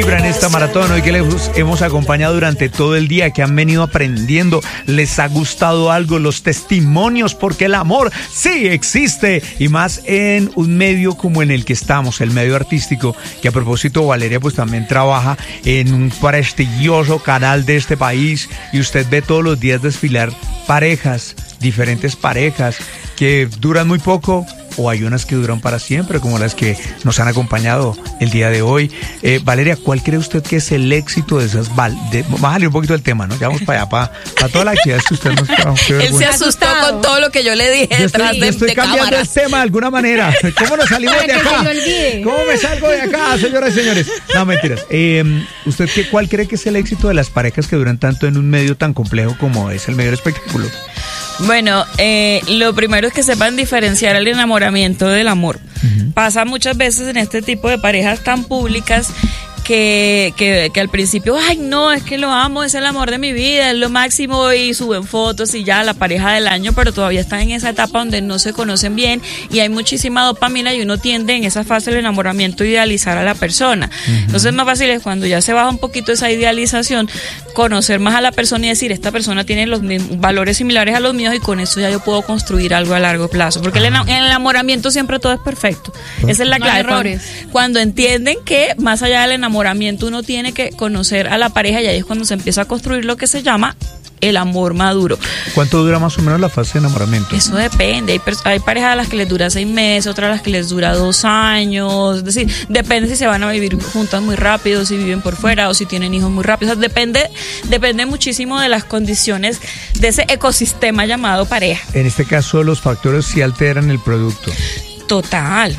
En esta maratón, hoy que les hemos acompañado durante todo el día, que han venido aprendiendo, les ha gustado algo, los testimonios, porque el amor sí existe, y más en un medio como en el que estamos, el medio artístico, que a propósito Valeria pues también trabaja en un prestigioso canal de este país, y usted ve todos los días desfilar parejas, diferentes parejas que duran muy poco, o hay unas que duran para siempre, como las que nos han acompañado el día de hoy. Valeria, ¿cuál cree usted que es el éxito de esas bájale un poquito el tema, ¿no? Ya vamos para allá, para toda la actividad que usted nos trajo. Él se asustó con todo lo que yo le dije detrás de estoy cambiando cámaras. el tema de alguna manera. ¿Cómo nos salimos de acá? ¿Cómo me salgo de acá, señoras y señores? No, mentiras. ¿Usted cuál cree que es el éxito de las parejas que duran tanto en un medio tan complejo como es el medio del espectáculo? Bueno, lo primero es que sepan diferenciar el enamoramiento del amor. Uh-huh. Pasa muchas veces en este tipo de parejas tan públicas que al principio, ay no, es que lo amo, es el amor de mi vida, es lo máximo, y suben fotos y ya la pareja del año, pero todavía están en esa etapa donde no se conocen bien y hay muchísima dopamina, y uno tiende en esa fase del enamoramiento a idealizar a la persona. Uh-huh. Entonces más fácil es cuando ya se baja un poquito esa idealización, conocer más a la persona y decir, esta persona tiene los mismos valores similares a los míos, y con eso ya yo puedo construir algo a largo plazo, porque el enamoramiento siempre todo es perfecto. Esa es la clave. No hay errores. Cuando entienden que más allá del enamoramiento uno tiene que conocer a la pareja, y ahí es cuando se empieza a construir lo que se llama el amor maduro. ¿Cuánto dura más o menos la fase de enamoramiento? Eso depende. Hay parejas a las que les dura 6 meses, otras a las que les dura 2 años. Es decir, depende si se van a vivir juntas muy rápido, si viven por fuera o si tienen hijos muy rápido. O sea, depende muchísimo de las condiciones de ese ecosistema llamado pareja. En este caso, los factores sí alteran el producto. Total,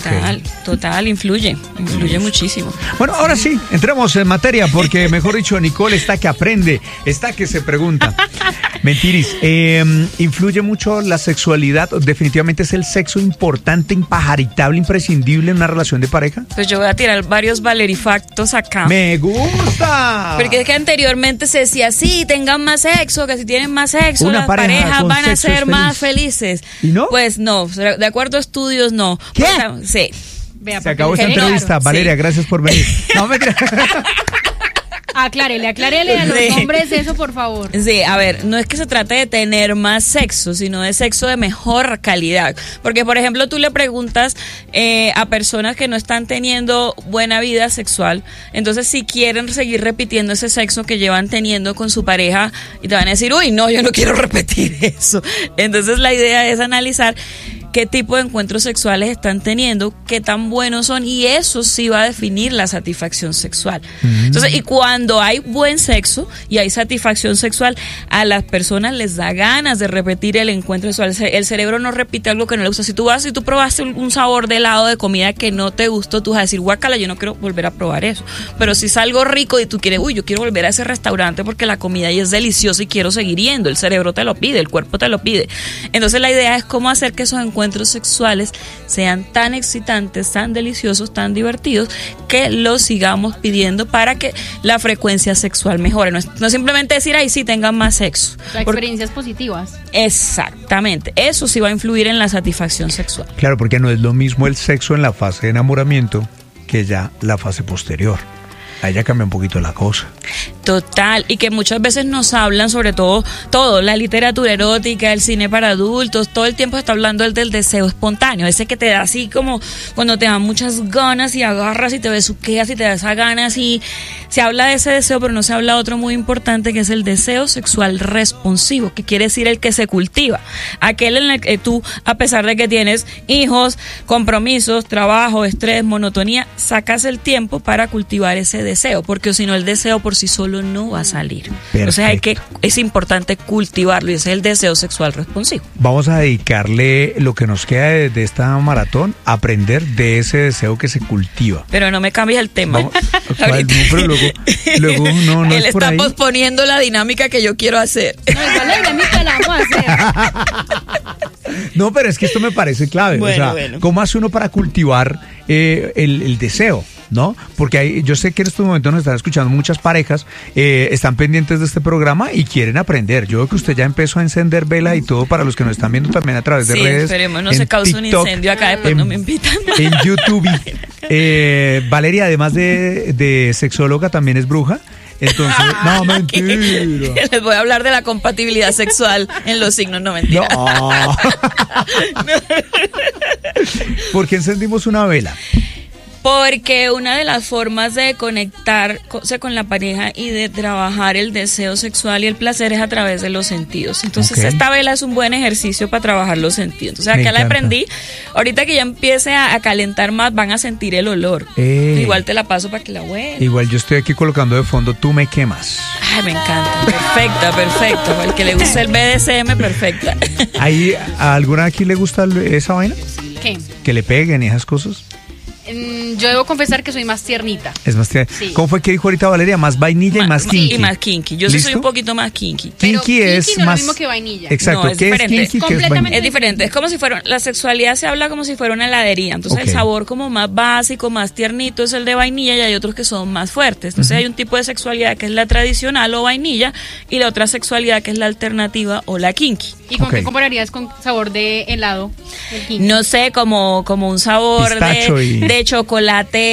influye muchísimo. Bueno, ahora sí, entremos en materia, porque mejor dicho, Nicole está que aprende, está que se pregunta. Mentiris, ¿influye mucho la sexualidad? ¿Definitivamente es el sexo importante, impajaritable, imprescindible en una relación de pareja? Pues yo voy a tirar varios valerifactos acá. ¡Me gusta! Porque es que anteriormente se decía, sí, tengan más sexo, que si tienen más sexo, las parejas van a ser más felices. ¿Y no? Pues no, de acuerdo a estudios, no. ¿Qué? Sí. Se acabó esta entrevista. Valeria, sí. Gracias por venir. No, mentira. Aclárele a los hombres eso, por favor. Sí, a ver, no es que se trate de tener más sexo, sino de sexo de mejor calidad. Porque, por ejemplo, tú le preguntas a personas que no están teniendo buena vida sexual, entonces si quieren seguir repitiendo ese sexo que llevan teniendo con su pareja, y te van a decir, uy, no, yo no quiero repetir eso. Entonces la idea es analizar qué tipo de encuentros sexuales están teniendo, qué tan buenos son, y eso sí va a definir la satisfacción sexual. Entonces, y cuando hay buen sexo y hay satisfacción sexual, a las personas les da ganas de repetir el encuentro sexual. El cerebro no repite algo que no le gusta. Si tú probaste un sabor de helado, de comida que no te gustó, tú vas a decir, guácala, yo no quiero volver a probar eso. Pero si es algo rico y tú quieres, yo quiero volver a ese restaurante porque la comida ahí es deliciosa y quiero seguir yendo, el cerebro te lo pide, el cuerpo te lo pide. Entonces la idea es cómo hacer que esos encuentros sexuales sean tan excitantes, tan deliciosos, tan divertidos, que los sigamos pidiendo para que la frecuencia sexual mejore. No simplemente decir, ay, sí, tengan más sexo. Experiencias positivas. Exactamente. Eso sí va a influir en la satisfacción sexual. Claro, porque no es lo mismo el sexo en la fase de enamoramiento que ya la fase posterior. Ahí ya cambia un poquito la cosa. Total, y que muchas veces nos hablan, sobre todo, la literatura erótica, el cine para adultos, todo el tiempo está hablando del deseo espontáneo, ese que te da así como cuando te dan muchas ganas y agarras y te besuqueas y te da esa ganas, y se habla de ese deseo, pero no se habla de otro muy importante, que es el deseo sexual responsivo, que quiere decir el que se cultiva, aquel en el que tú, a pesar de que tienes hijos, compromisos, trabajo, estrés, monotonía, sacas el tiempo para cultivar ese deseo, porque si no, el deseo por sí solo no va a salir. Perfecto. Entonces es importante cultivarlo, y ese es el deseo sexual responsivo. Vamos a dedicarle lo que nos queda de esta maratón a aprender de ese deseo que se cultiva. Pero no me cambies el tema. No, pero luego no él es por está ahí. Posponiendo la dinámica que yo quiero hacer. No, igual la dinámica la vamos a hacer. No, pero es que esto me parece clave. Bueno. ¿Cómo hace uno para cultivar el deseo? ¿no? Porque yo sé que en estos momentos nos están escuchando muchas parejas, están pendientes de este programa y quieren aprender. Yo veo que usted ya empezó a encender vela y todo para los que nos están viendo también a través de redes. Esperemos, no se cause un incendio acá, después no me invitan. En YouTube. Valeria, además de sexóloga, también es bruja. Entonces, no, mentira. Les voy a hablar de la compatibilidad sexual en los signos, no mentira. No. ¿Por qué encendimos una vela? Porque una de las formas de conectarse con la pareja y de trabajar el deseo sexual y el placer es a través de los sentidos. Entonces esta vela es un buen ejercicio para trabajar los sentidos. Entonces acá la aprendí. Ahorita que ya empiece a calentar más van a sentir el olor. Igual te la paso para que la huelan. Igual yo estoy aquí colocando de fondo Tú me quemas. Ay, me encanta. Perfecta. Para el que le guste el BDSM, perfecta. ¿A alguna aquí le gusta esa vaina? ¿Qué? Que le peguen y esas cosas. Yo debo confesar que soy más tiernita. Es más tiernita. Sí. ¿Cómo fue que dijo ahorita Valeria? Más vainilla y más kinky. Y más kinky. Yo sí soy un poquito más kinky. Pero kinky es no más... es lo mismo que vainilla. Exacto. No, es ¿Qué diferente. es kinky? Completamente Es diferente. Es como si fuera... La sexualidad se habla como si fuera una heladería. Entonces el sabor como más básico, más tiernito es el de vainilla y hay otros que son más fuertes. Entonces hay un tipo de sexualidad que es la tradicional o vainilla y la otra sexualidad que es la alternativa o la kinky. ¿Y con qué compararías con sabor de helado? El kinky? No sé, como un sabor de chocolate,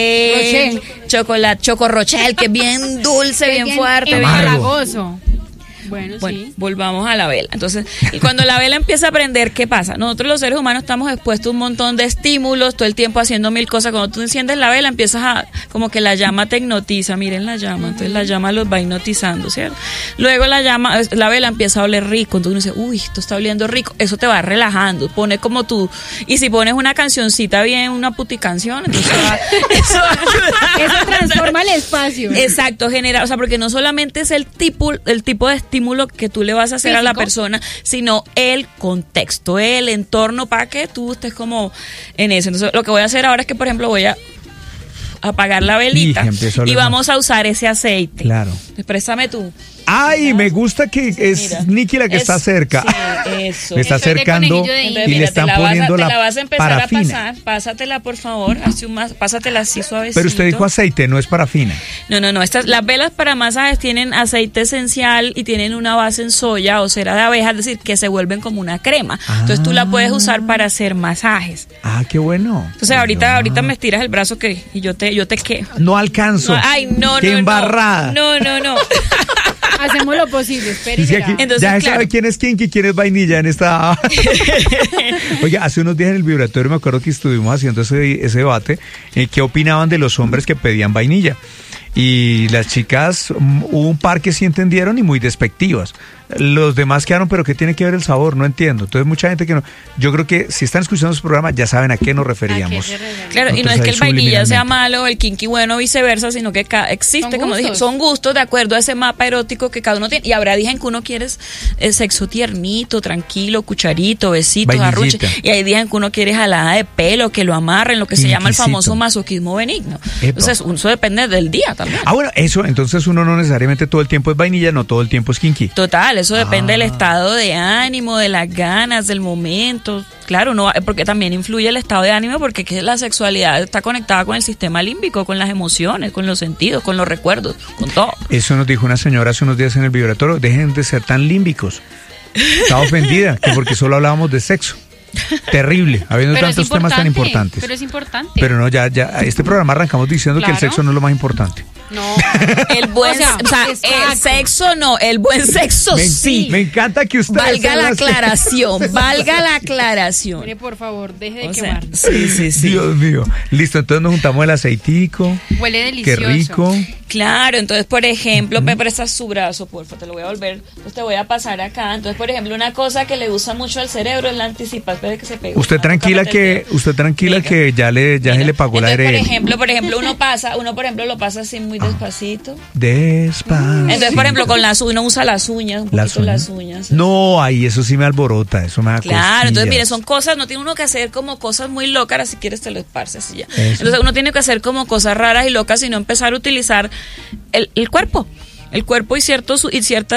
Choco Rochelle, que es bien dulce, bien fuerte, bien empalagoso. Bueno, sí. Volvamos a la vela. Entonces, y cuando la vela empieza a prender, ¿qué pasa? Nosotros los seres humanos estamos expuestos a un montón de estímulos, todo el tiempo haciendo mil cosas. Cuando tú enciendes la vela, empiezas como que la llama te hipnotiza. Miren la llama. Entonces la llama los va hipnotizando, ¿cierto? Luego la vela empieza a oler rico. Entonces uno dice, uy, esto está oliendo rico. Eso te va relajando. Pone como tú. Y si pones una cancioncita bien, una puticanción, entonces eso transforma el espacio. Exacto, genera, o sea, porque no solamente es el tipo de estímulo que tú le vas a hacer a la persona, sino el contexto, el entorno para que tú estés como en eso. Entonces, lo que voy a hacer ahora es que, por ejemplo, voy a apagar la velita y vamos a usar ese aceite. Claro. Exprésame tú. Ay, me gusta que es Nikki la que está cerca. Sí, eso. Me está acercando y le están poniendo la parafina. Te la vas a empezar a pasar. Pásatela, por favor. Pásatela así suavecito. Pero usted dijo aceite, no es parafina. No. Las velas para masajes tienen aceite esencial y tienen una base en soya o cera de abeja, es decir, que se vuelven como una crema. Entonces tú la puedes usar para hacer masajes. Ah, qué bueno. Entonces ahorita me estiras el brazo y yo te qué. No alcanzo. No, qué embarrada. No. Hacemos lo posible, espere. Entonces, ya sabe quién es kinky y quién es vainilla en esta... Oiga, hace unos días en el vibratorio me acuerdo que estuvimos haciendo ese debate, qué opinaban de los hombres que pedían vainilla. Y las chicas, hubo un par que sí entendieron y muy despectivas. Los demás quedaron, pero ¿qué tiene que ver el sabor? No entiendo. Entonces mucha gente que no... Yo creo que si están escuchando este programa ya saben a qué nos referíamos. Claro, y no es que el vainilla sea malo, el kinky bueno, viceversa, sino que existe, como dije, son gustos de acuerdo a ese mapa erótico que cada uno tiene. Y habrá días en que uno quiere sexo tiernito, tranquilo, cucharito, besitos, arruche. Y hay días en que uno quiere jalada de pelo, que lo amarren, lo que se llama el famoso masoquismo benigno. Entonces, eso depende del día también. Ah, bueno, eso, entonces uno no necesariamente todo el tiempo es vainilla, no todo el tiempo es kinky. Total, eso depende del estado de ánimo, de las ganas, del momento. Claro, porque también influye el estado de ánimo, porque que la sexualidad está conectada con el sistema límbico, con las emociones, con los sentidos, con los recuerdos, con todo. Eso nos dijo una señora hace unos días en el vibratorio, dejen de ser tan límbicos. Estaba ofendida, que porque solo hablábamos de sexo. Terrible, habiendo tantos temas tan importantes. Pero es importante. Pero no, ya, este programa arrancamos diciendo que el sexo no es lo más importante. No. El buen el sexo no, el buen sexo sí. Me encanta que usted valga la aclaración. Mire, por favor, deje de quemar. Sí. Dios mío. Listo, entonces nos juntamos el aceitico. Huele delicioso. Qué rico. Claro, entonces, por ejemplo, me prestas su brazo, porfa, te lo voy a volver. Pues te voy a pasar acá. Entonces, por ejemplo, una cosa que le gusta mucho al cerebro es la anticipación de que se pegue. Usted tranquila que ya se le pagó la aire. Por ejemplo, uno por ejemplo lo pasa así muy despacito. Despacito. Entonces, por ejemplo, uno usa las uñas, un poquito las uñas. No, ahí eso sí me alborota, eso me da Claro, cosquillas. entonces mire, son cosas, no tiene uno que hacer como cosas muy locas, si quieres te lo esparces y ya. Eso. Entonces uno tiene que hacer como cosas raras y locas y no empezar a utilizar el cuerpo y ciertas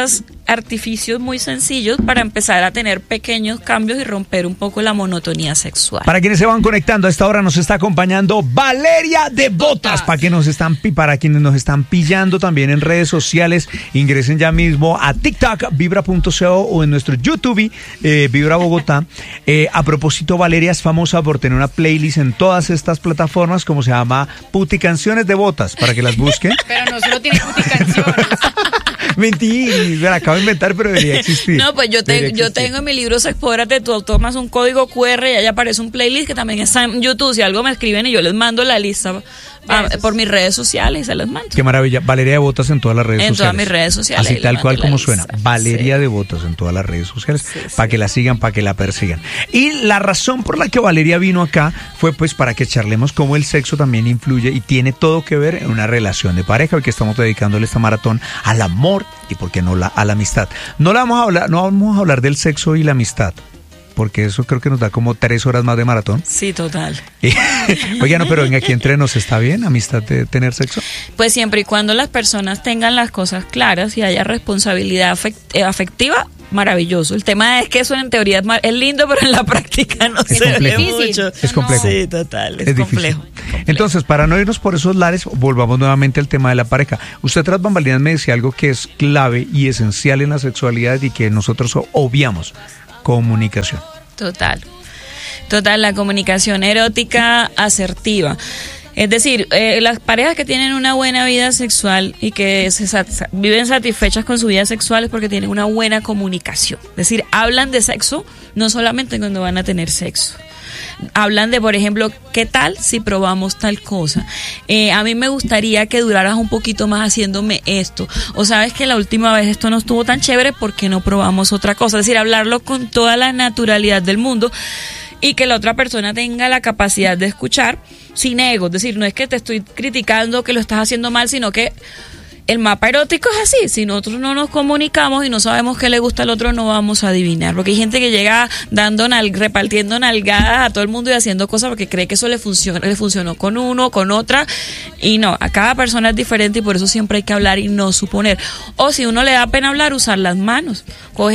artificios muy sencillos para empezar a tener pequeños cambios y romper un poco la monotonía sexual. Para quienes se van conectando, a esta hora nos está acompañando Valeria de Botas. Para quienes nos están pillando también en redes sociales, ingresen ya mismo a TikTok, vibra.co, o en nuestro YouTube, Vibra Bogotá. A propósito, Valeria es famosa por tener una playlist en todas estas plataformas, como se llama Puti Canciones de Botas, para que las busquen. Pero no solo tiene puti canciones. Mentira, me la acabo de inventar, pero debería existir. No, pues yo tengo en mi libro Sexpódrate, tú tomas un código QR y ahí aparece un playlist que también está en YouTube. Si algo me escriben y yo les mando la lista por mis redes sociales y se los mando. Qué maravilla. Valeria de Botas en todas las redes sociales. En todas mis redes sociales. Así tal cual como suena. lista. Valeria Sí. de Botas en todas las redes sociales. Sí, Para sí. que la sigan, para que la persigan. Y la razón por la que Valeria vino acá fue pues para que charlemos cómo el sexo también influye y tiene todo que ver en una relación de pareja. Hoy que estamos dedicándole esta maratón al amor y por qué no a la amistad. No vamos a hablar del sexo y la amistad, porque eso creo que nos da como 3 horas más de maratón. Sí, total. Oiga, no, pero venga, aquí entre nos, ¿está bien amistad de tener sexo? Pues siempre y cuando las personas tengan las cosas claras y haya responsabilidad afectiva, maravilloso. El tema es que eso en teoría es lindo, pero en la práctica no se ve complejo. mucho. Es complejo. Sí, total, es difícil. complejo. Entonces, para no irnos por esos lares, volvamos nuevamente al tema de la pareja. Usted tras bambalinas me decía algo que es clave y esencial en la sexualidad y que nosotros obviamos: comunicación. Total, la comunicación erótica asertiva. Es decir, las parejas que tienen una buena vida sexual y que viven satisfechas con su vida sexual es porque tienen una buena comunicación. Es decir, hablan de sexo no solamente cuando van a tener sexo. Hablan de, por ejemplo, ¿qué tal si probamos tal cosa? A mí me gustaría que duraras un poquito más haciéndome esto. O sabes que la última vez esto no estuvo tan chévere, ¿por qué no probamos otra cosa? Es decir, hablarlo con toda la naturalidad del mundo y que la otra persona tenga la capacidad de escuchar sin ego. Es decir, no es que te estoy criticando que lo estás haciendo mal, sino que el mapa erótico es así. Si nosotros no nos comunicamos y no sabemos qué le gusta al otro, no vamos a adivinar. Porque hay gente que llega repartiendo nalgadas a todo el mundo y haciendo cosas porque cree que eso le funcionó con uno, con otra. Y no, a cada persona es diferente y por eso siempre hay que hablar y no suponer. O si uno le da pena hablar, usar las manos. Coge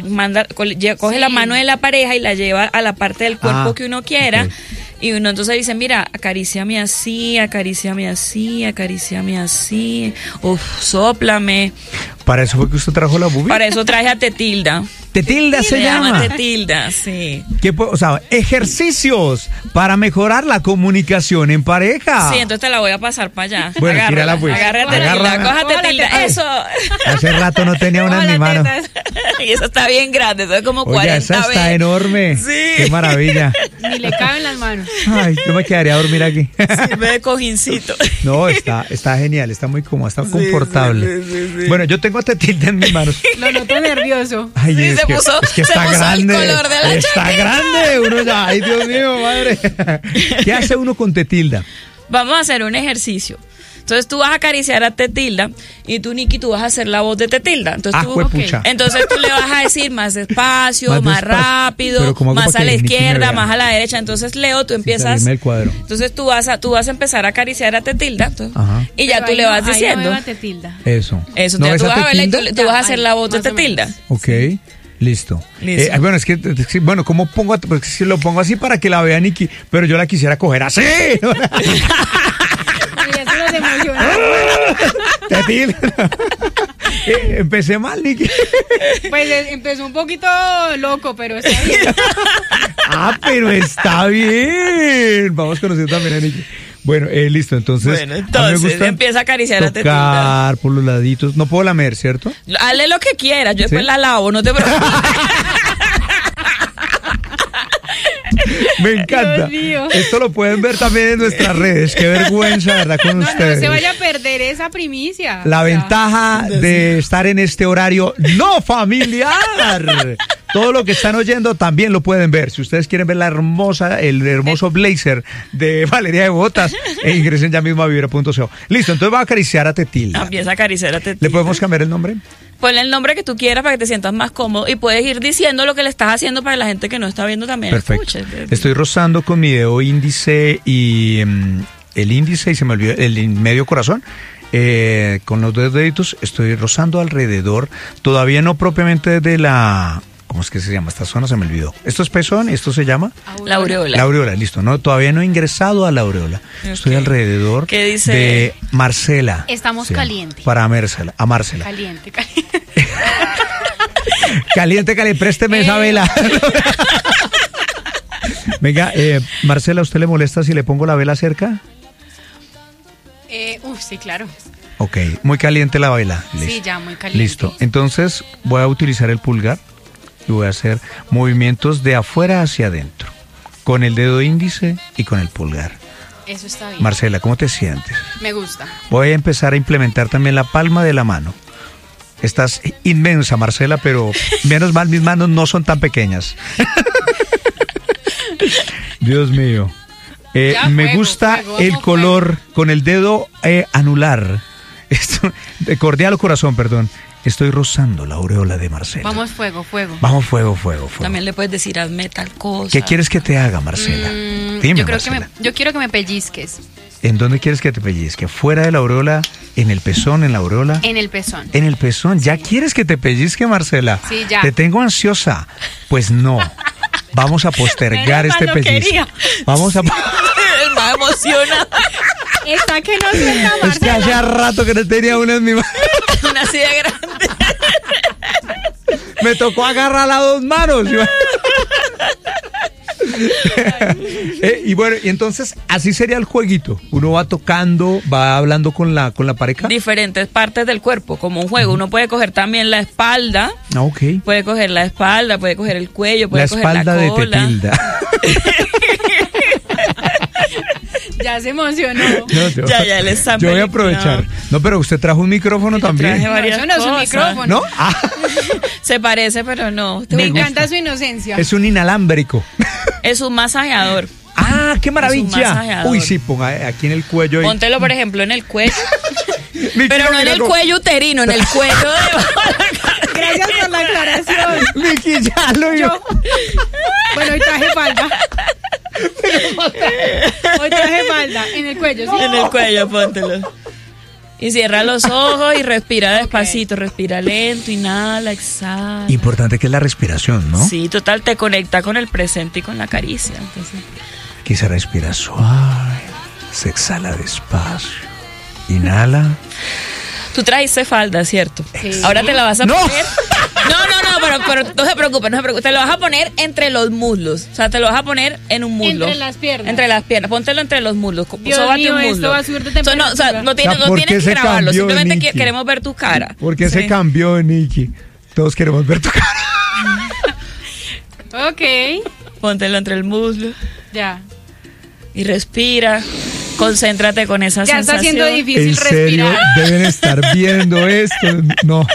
la mano de la pareja y la lleva a la parte del cuerpo que uno quiera. Okay. Y uno entonces dice, mira, acaríciame así, acaríciame así, acaríciame así, sóplame. ¿Para eso fue que usted trajo la bubi? Para eso traje a Tetilda. Tetilda se llama. Tetilda, sí. O sea, ejercicios para mejorar la comunicación en pareja. Sí, entonces te la voy a pasar para allá. Bueno, tírala pues. Agárrate, Agárrala. cójate Tetilda. Eso. Hace rato no tenía una en mi mano. Y eso está bien grande, eso es como Oye, 40 esa está veces. enorme. Sí. Qué maravilla. Ni le caben las manos. Ay, yo me quedaría a dormir aquí. Sirve de cojincito. No, está genial, está muy cómoda, está confortable. sí. Bueno, yo tengo a Tetilda en mis manos. Lo noto nervioso. Ay, Sí, es se que puso está el grande. color de la Está chaqueta. grande. Uno ya, ay, Dios mío, madre. ¿Qué hace uno con Tetilda? Vamos a hacer un ejercicio. Entonces tú vas a acariciar a Tetilda y tú, Nikki, tú vas a hacer la voz de Tetilda. Entonces juepucha. entonces tú le vas a decir más despacio, Más más despacio. rápido, Pero ¿cómo hago más para a la que Nikki me izquierda, vea? más a la derecha. Entonces, Leo, tú empiezas. salirme del cuadro. Entonces tú vas a empezar a acariciar a Tetilda. Ajá. Y ya Pero tú ahí le no- vas ahí no diciendo. veo a Tetilda. Eso. Eso, ¿No entonces ves tú a vas a verla y Tetilda? tú vas a hacer Ahí, la voz de más o Tetilda. menos. Ok, listo. Listo. Bueno, es que, bueno, ¿cómo pongo? Porque si lo pongo así para que la vea Nikki, pero yo la quisiera coger así. Y eso los emociona. Tetilda. Empecé mal, Nikki. Pues empezó un poquito loco, pero está bien. Pero está bien. Vamos conociendo también a Nikki. Bueno, listo, entonces. Bueno, a mí me entonces gusta empieza a acariciar a Tetilda. tocar por los laditos. No puedo lamer, ¿cierto? Hazle lo que quieras, yo después ¿Sí? la lavo, no te preocupes. Me encanta. Dios mío. Esto lo pueden ver también en nuestras redes. Qué vergüenza, ¿verdad? Con No ustedes. se vaya a perder esa primicia. La O sea, ventaja de estar en este horario no familiar. Todo lo que están oyendo también lo pueden ver. Si ustedes quieren ver el hermoso blazer de Valeria de Botas, ingresen ya mismo a vibra.co. Listo, entonces va a acariciar a Tetilda. Empieza a acariciar a Tetilda. ¿Le podemos cambiar el nombre? Ponle el nombre que tú quieras para que te sientas más cómodo y puedes ir diciendo lo que le estás haciendo para que la gente que no está viendo también Perfecto. escuche. Estoy rozando con mi dedo índice y el índice y se me olvidó el medio corazón. con los dos deditos estoy rozando alrededor, todavía no propiamente de la... ¿Cómo es que se llama? Esta zona se me olvidó. ¿Esto es pezón? ¿Esto se llama? La aureola. La aureola, listo. No, todavía no he ingresado a la aureola. Estoy alrededor ¿Qué dice? de Marcela. Estamos caliente. Para Marcela. A Marcela. Caliente. Caliente, présteme esa vela. Venga, Marcela, ¿a usted le molesta si le pongo la vela cerca? Sí, claro. Ok, muy caliente la vela. Listo. Sí, ya, muy caliente. Listo, entonces voy a utilizar el pulgar y voy a hacer movimientos de afuera hacia adentro, con el dedo índice y con el pulgar. Eso está bien. Marcela, ¿cómo te sientes? Me gusta. Voy a empezar a implementar también la palma de la mano. Estás inmensa, Marcela, pero menos mal mis manos no son tan pequeñas. Dios mío. Me gusta el color con el dedo anular. Esto, de cordial corazón, perdón. Estoy rozando la aureola de Marcela. Vamos fuego. Vamos fuego. También le puedes decir, hazme tal cosa. ¿Qué quieres que te haga, Marcela? Dime, Marcela. Yo quiero que me pellizques. ¿En dónde quieres que te pellizque? ¿Fuera de la aureola? ¿En el pezón? ¿En la aureola? En el pezón. En el pezón. ¿Ya quieres que te pellizque, Marcela? Sí, ya. Te tengo ansiosa. Pues no. Vamos a postergar este pellizco. Vamos a... El más emocionado. Está que no suelta, Marcela. Es que hace rato que no tenía una en mi mano. Una así de grande. Me tocó agarrar las dos manos. Y bueno, y entonces así sería el jueguito. Uno va tocando, va hablando con la pareja. Diferentes partes del cuerpo, como un juego. Uno puede coger también la espalda. Ah, ok. Puede coger la espalda, puede coger el cuello, puede coger la espalda cola. de Tetilda. Ya se emocionó. No, Ya le está. Yo voy a aprovechar. No, pero usted trajo un micrófono también. Traje varias Eso no es un cosas. micrófono. ¿No? Ah, Se parece, pero no. Me encanta su inocencia. es un inalámbrico. Es un masajeador. Ah, qué Es un maravilla. masajeador. Uy, sí, ponga aquí en el cuello. Póntelo, por ejemplo, en el cuello. Miki, Pero no en el cuello uterino, en el cuello de... Gracias por la aclaración. Miki, ya lo vio. Bueno, hoy traje falda. Hoy traje falda. En el cuello, ¿sí? En el cuello, póntelo. Y cierra los ojos y respira despacito, respira lento, inhala, exhala. Importante que es la respiración, ¿no? Sí, total, te conecta con el presente y con la caricia. Entonces, Aquí se respira suave, se exhala despacio. Inhala. tú trajiste falda, ¿cierto? Sí. Ahora te la vas a ¡No! poner. Pero no se preocupe. Te lo vas a poner entre los muslos. O sea, te lo vas a poner en un muslo. Entre las piernas. Entre las piernas. Póntelo entre los muslos. Dios Sóbate mío, un muslo. esto va a subir de temperatura. O sea, no tienes, O sea, no ¿por tienes qué que se grabarlo. cambió, Simplemente Niki? queremos ver tu cara. ¿Por qué Sí. se cambió, Niki? Todos queremos ver tu cara. Ok. Póntelo entre el muslo. Ya. Y respira. Concéntrate con esa Ya está sensación. siendo difícil ¿En serio? respirar. Deben estar viendo esto. No.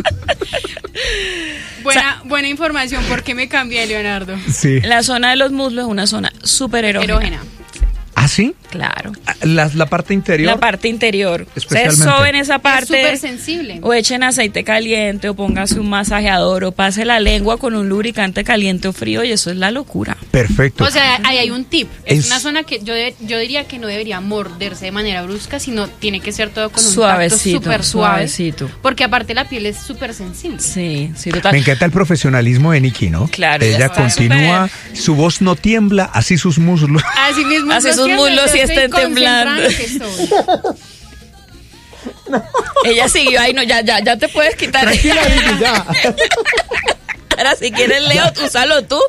Buena información. ¿Por qué me cambié, Leonardo? Sí. La zona de los muslos es una zona súper erógena. Erógena. ¿Ah, sí? Claro. La parte interior. La parte interior. Ustedes Especialmente. soben esa Es parte. súper sensible. O echen aceite caliente, o póngase un masajeador, o pase la lengua con un lubricante caliente o frío, y eso es la locura. Perfecto. O sea, ahí hay un tip. Es Es- una zona que yo diría que no debería morderse de manera brusca, sino tiene que ser todo con un Suavecito, tacto súper suave. suavecito. Porque aparte la piel es súper sensible. Sí, sí, total. Me encanta el profesionalismo de Niki, ¿no? Claro, Ella ya está continúa, su voz no tiembla, así sus muslos. Así mismo. Así yo sus siempre muslos sí estoy estén temblando. concentrada en lo que estoy. Ella siguió ahí, no, ya te puedes quitar. Tranquila, Niki, ya. Ahora, si quieres, Leo, úsalo tú.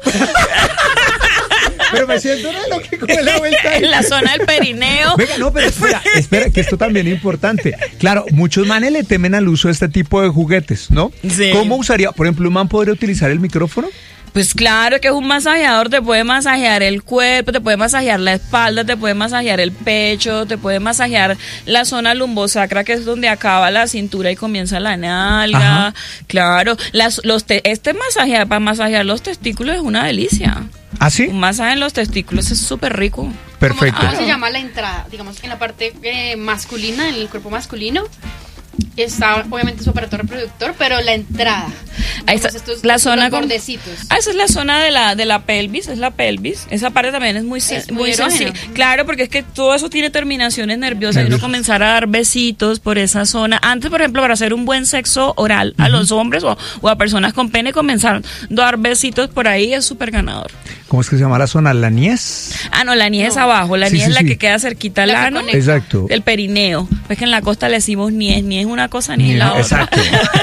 Pero me siento lo que come la vuelta ahí. En la zona del perineo. Venga, no, pero espera, que esto también es importante. Claro, muchos manes le temen al uso de este tipo de juguetes, ¿no? Sí. ¿Cómo usaría? Por ejemplo, ¿un man podría utilizar el micrófono? Pues claro que es un masajeador, te puede masajear el cuerpo, te puede masajear la espalda, te puede masajear el pecho, te puede masajear la zona lumbosacra, que es donde acaba la cintura y comienza la nalga. Ajá. Claro, este masaje para masajear los testículos es una delicia. ¿Ah, sí? Un masaje en los testículos es súper rico. Perfecto. ¿Cómo se llama la entrada? Digamos, en la parte masculina, en el cuerpo masculino. está obviamente su aparato reproductor, pero la entrada. Ahí está, la zona con bordecitos. Esa es la zona de la pelvis, es la pelvis. Esa parte también es muy sencilla. Claro, porque es que todo eso tiene terminaciones nerviosas. Y uno comenzar a dar besitos por esa zona. Antes, por ejemplo, para hacer un buen sexo oral a los hombres o a personas con pene, comenzar a dar besitos por ahí es súper ganador. ¿Cómo es que se llama la zona? ¿La niez? Ah, no, la niez es abajo. La niez es la que queda cerquita al ano. Exacto. El perineo. Pues que en la costa le decimos niez. Niez es una cosa, ni es la otra. Exacto.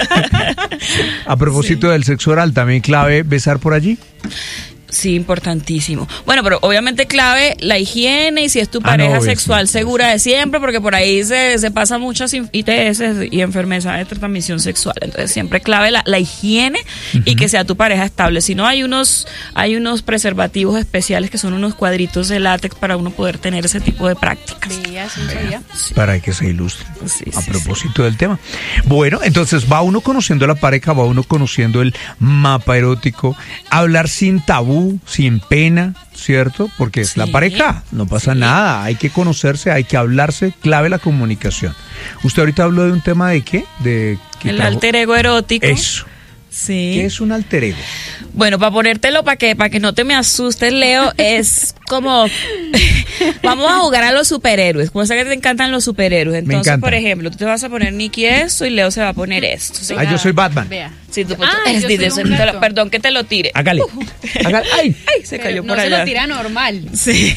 A propósito del sexo oral, ¿también clave besar por allí? Sí, importantísimo. Bueno, pero obviamente clave la higiene y si es tu pareja sexual segura de siempre, porque por ahí se pasan muchas ITS y enfermedades de transmisión sexual. Entonces siempre clave la higiene y que sea tu pareja estable. Si no, hay unos preservativos especiales que son unos cuadritos de látex para uno poder tener ese tipo de prácticas. Para que se ilustre. A propósito del tema. Bueno, entonces va uno conociendo la pareja, va uno conociendo el mapa erótico, hablar sin tabú, sin pena, ¿cierto? Porque es la pareja, no pasa nada, hay que conocerse, hay que hablarse, clave la comunicación. Usted ahorita habló de un tema de ¿qué? El alter ego erótico. Eso. Sí. ¿Qué es un alter ego? Bueno, para ponértelo, para que no te me asustes, Leo, es como vamos a jugar a los superhéroes. Como sé que te encantan los superhéroes. Entonces, por ejemplo, tú te vas a poner Nicky esto y Leo se va a poner esto. ¿Sí? Yo soy Batman. Vea. Sí, tú perdón que te lo tire. Hágale. Ay, se cayó por allá. No se lo tira normal. Sí.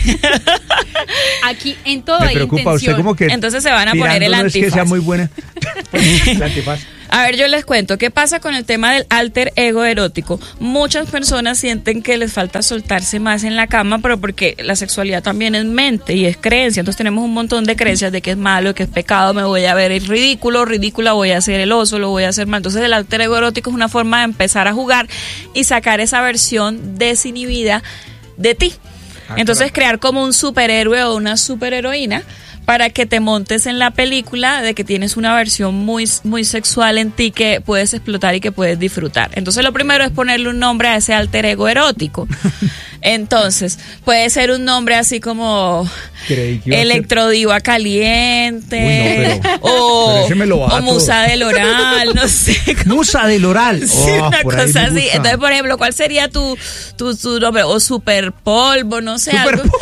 Aquí en todo me hay preocupa, intención. Usted como que entonces se van a poner el antifaz. No es que sea muy buena. El antifaz. A ver, yo les cuento, ¿qué pasa con el tema del alter ego erótico? Muchas personas sienten que les falta soltarse más en la cama, pero porque la sexualidad también es mente y es creencia. Entonces tenemos un montón de creencias de que es malo, que es pecado, me voy a ver el ridícula, voy a hacer el oso, lo voy a hacer mal. Entonces el alter ego erótico es una forma de empezar a jugar y sacar esa versión desinhibida de ti. Entonces crear como un superhéroe o una superheroína para que te montes en la película de que tienes una versión muy, muy sexual en ti que puedes explotar y que puedes disfrutar. Entonces lo primero es ponerle un nombre a ese alter ego erótico. Entonces puede ser un nombre así como Electrodiva Caliente. O Musa del Oral, no sé. Musa del Oral. Sí, una cosa así. Entonces, por ejemplo, ¿cuál sería tu nombre? O Super Polvo, no sé. Super Polvo.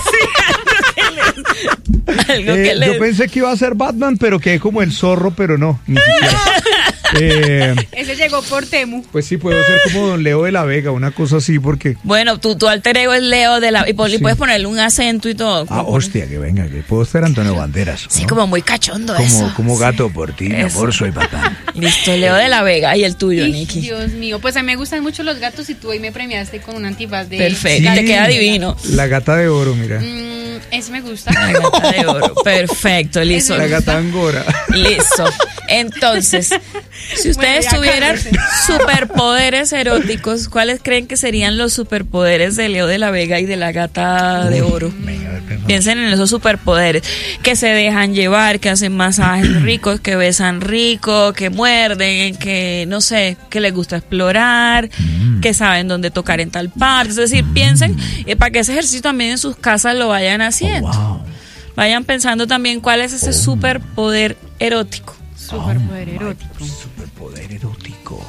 Yo pensé que iba a ser Batman, pero quedé como el zorro, pero no, ni siquiera. Ese llegó por Temu. Pues sí, puedo ser como Don Leo de la Vega, una cosa así, porque... Bueno, tu alter ego es Leo de la... Y puedes ponerle un acento y todo. Hostia, que venga, que puedo ser Antonio Banderas, ¿no? Sí, como muy cachondo eso. Como gato por ti, mi amor, soy Batman. Listo, Leo de la Vega. Y el tuyo, Nicky. Dios mío, pues a mí me gustan mucho los gatos y tú hoy me premiaste con un antifaz de... Perfecto, te queda divino. La gata de oro, mira. Ese me gusta. La gata de oro. Perfecto, listo. La gata angora. Listo. Entonces, si ustedes tuvieran superpoderes eróticos, ¿cuáles creen que serían los superpoderes de Leo de la Vega y de la gata de oro? Piensen en esos superpoderes. Que se dejan llevar, que hacen masajes ricos, que besan rico, que muerden, que no sé, que les gusta explorar, que saben dónde tocar en tal parte. Es decir, piensen para que ese ejercicio también en sus casas lo vayan haciendo. Vayan pensando también cuál es ese superpoder erótico. Superpoder erótico. Superpoder erótico.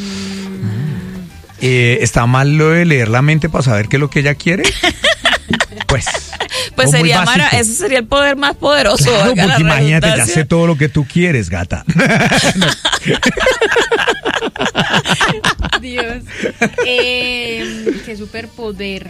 ¿Está mal lo de leer la mente para saber qué es lo que ella quiere? Pues sería ese sería el poder más poderoso. Claro, porque imagínate, ya sé todo lo que tú quieres, gata. Dios. Qué superpoder.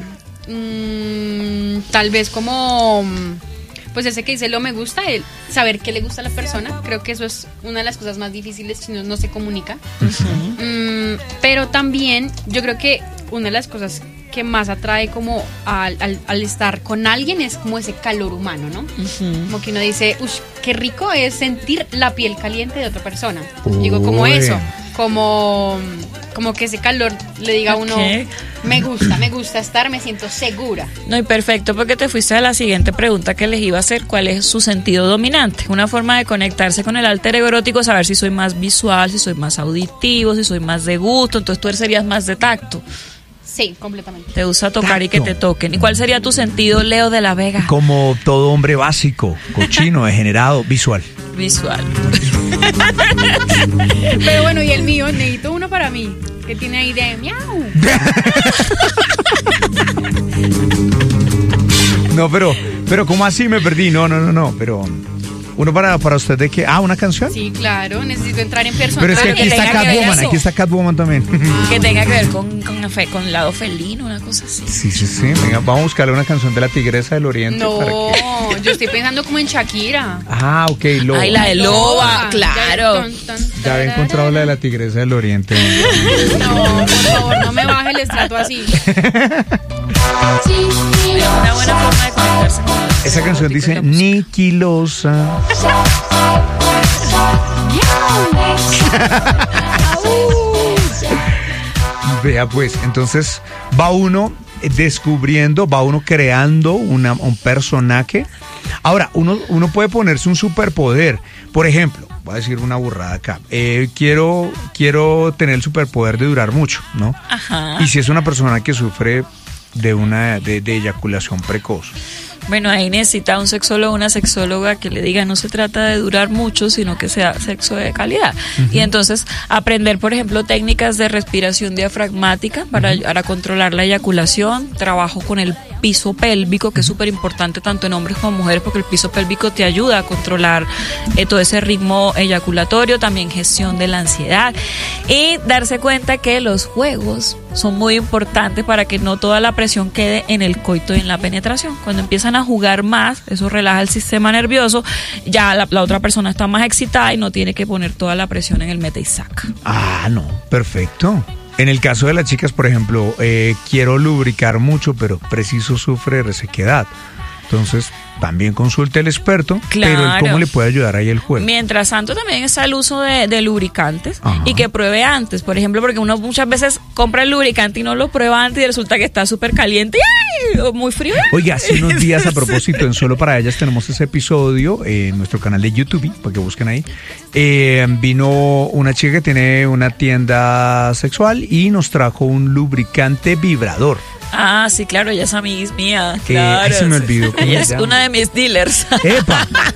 Tal vez como... Pues ese que dice lo me gusta, el saber qué le gusta a la persona. Creo que eso es una de las cosas más difíciles si no se comunica. Pero también yo creo que una de las cosas que más atrae como al estar con alguien es como ese calor humano, ¿no? Como que uno dice, uff, qué rico es sentir la piel caliente de otra persona. Digo, como eso, como que ese calor le diga a uno, me gusta estar, me siento segura. No, y perfecto, porque te fuiste a la siguiente pregunta que les iba a hacer, ¿cuál es su sentido dominante? Una forma de conectarse con el alter ego erótico, saber si soy más visual, si soy más auditivo, si soy más de gusto, entonces tú serías más de tacto. Sí, completamente. Te gusta tocar y que Tacto. te toquen. ¿Y cuál sería tu sentido, Leo de la Vega? Como todo hombre básico, cochino, degenerado, visual. Visual. Pero bueno, y el mío, necesito uno para mí, que tiene ahí de miau. No, pero ¿cómo así me perdí? No, pero uno para usted de que, una canción. Sí, claro, necesito entrar en personaje. Pero es que aquí que está tenga que ver Catwoman, eso. aquí está Catwoman también. Que tenga que ver con el lado felino, una cosa así. Sí, venga, vamos a buscarle una canción de la Tigresa del Oriente. No, para que... yo estoy pensando como en Shakira. Ok, Loba. Ay, la de Loba, claro. Ya había encontrado la de la Tigresa del Oriente. No, por favor, no me baje el estrato así. Una buena forma de conectarse con los Esa canción dice Niquilosa. Vea pues, entonces va uno descubriendo, va uno creando un personaje. Ahora, uno puede ponerse un superpoder. Por ejemplo, voy a decir una burrada acá. Quiero tener el superpoder de durar mucho, ¿no? Ajá. Y si es una persona que sufre de eyaculación precoz. Bueno, ahí necesita un sexólogo o una sexóloga que le diga no se trata de durar mucho, sino que sea sexo de calidad. Y entonces aprender, por ejemplo, técnicas de respiración diafragmática para ayudar a controlar la eyaculación, trabajo con el piso pélvico, que es súper importante tanto en hombres como mujeres, porque el piso pélvico te ayuda a controlar todo ese ritmo eyaculatorio, también gestión de la ansiedad y darse cuenta que los juegos son muy importantes para que no toda la presión quede en el coito y en la penetración. Cuando empiezan a jugar más, eso relaja el sistema nervioso, ya la otra persona está más excitada y no tiene que poner toda la presión en el mete y saca. No, perfecto. En el caso de las chicas, por ejemplo, quiero lubricar mucho, pero preciso sufre de resequedad. Entonces, también consulte al experto, Claro. pero ¿cómo le puede ayudar ahí el juego? Mientras tanto también está el uso de lubricantes. Ajá. Y que pruebe antes, por ejemplo, porque uno muchas veces compra el lubricante y no lo prueba antes y resulta que está súper caliente ¡ay! O muy frío. Oiga, hace unos días a propósito, en Solo para Ellas tenemos ese episodio en nuestro canal de YouTube, para que busquen ahí. Vino una chica que tiene una tienda sexual y nos trajo un lubricante vibrador. Ah, sí, claro, ella es amiga mía. Ay, Claro. se me olvidó cómo Ella se es llama. una de mis dealers. ¡Epa!